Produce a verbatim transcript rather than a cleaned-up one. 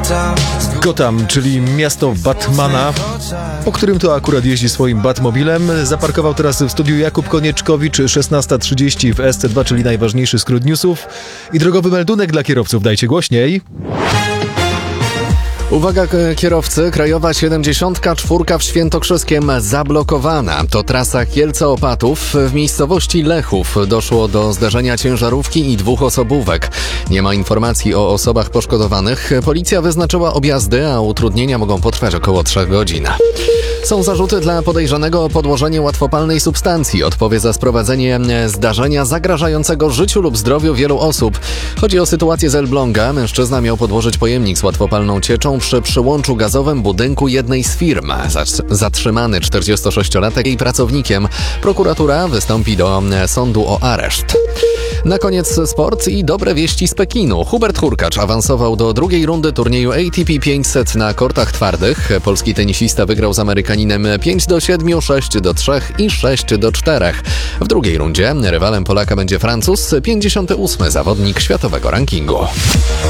Gotham, czyli miasto Batmana, po którym to akurat jeździ swoim Batmobilem, zaparkował teraz w studiu Jakub Konieczkowicz, szesnasta trzydzieści w S C dwa, czyli najważniejszy skrót newsów. I drogowy meldunek dla kierowców, dajcie głośniej. Uwaga kierowcy, krajowa siedemdziesiąt cztery w Świętokrzyskiem zablokowana. To trasa Kielce-Opatów. W miejscowości Lechów doszło do zderzenia ciężarówki i dwóch osobówek. Nie ma informacji o osobach poszkodowanych. Policja wyznaczyła objazdy, a utrudnienia mogą potrwać około trzech godzin. Są zarzuty dla podejrzanego o podłożenie łatwopalnej substancji. Odpowie za sprowadzenie zdarzenia zagrażającego życiu lub zdrowiu wielu osób. Chodzi o sytuację z Elbląga. Mężczyzna miał podłożyć pojemnik z łatwopalną cieczą przy przyłączu gazowym budynku jednej z firm. Zatrzymany czterdziestosześciolatek jej pracownikiem. Prokuratura wystąpi do sądu o areszt. Na koniec sport i dobre wieści z Pekinu. Hubert Hurkacz awansował do drugiej rundy turnieju A T P pięćset na kortach twardych. Polski tenisista wygrał z Amerykaninem pięć do siedmiu, sześć do trzech i sześć do czterech. W drugiej rundzie rywalem Polaka będzie Francuz, pięćdziesiąty ósmy zawodnik światowego rankingu.